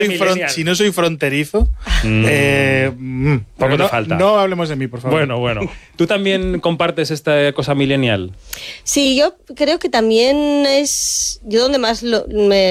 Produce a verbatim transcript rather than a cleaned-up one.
soy fron- si no soy fronterizo, mm. eh, mm, poco te no, falta. No hablemos de mí, por favor. Bueno, bueno. ¿Tú también compartes esta cosa millennial? Sí, yo creo que también es... Yo donde más lo, me